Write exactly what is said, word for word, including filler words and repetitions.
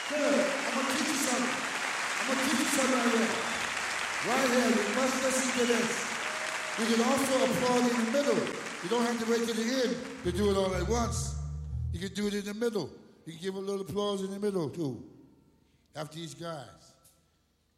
Good. I'm going to teach you something. I'm going to teach you something right here. Right here, you must listen to this. You can also applaud in the middle. You don't have to wait to the end to do it all at once. You can do it in the middle. You can give a little applause in the middle, too, after each guy.